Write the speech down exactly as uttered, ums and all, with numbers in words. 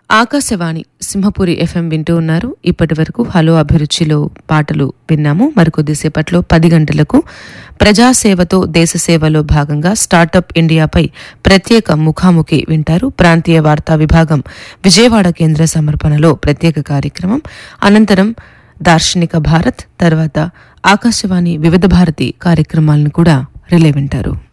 Akashvani Simhapuri FM వింటూ ఉన్నారు. ఇప్పటి వరకు హలో అభిరుచిలో పాటలు విన్నాము. మరికొద్దిసేపట్లో పది గంటలకు ప్రజాసేవతో దేశసేవలో భాగంగా స్టార్టప్ ఇండియాపై ప్రత్యేక ముఖాముఖి వింటారు. ప్రాంతీయ వార్తా విభాగం విజయవాడ కేంద్ర సమర్పణలో ప్రత్యేక కార్యక్రమం. అనంతరం దార్శనిక భారత్, తర్వాత ఆకాశవాణి వివిధ భారతి కార్యక్రమాలను కూడా రిలే వింటారు.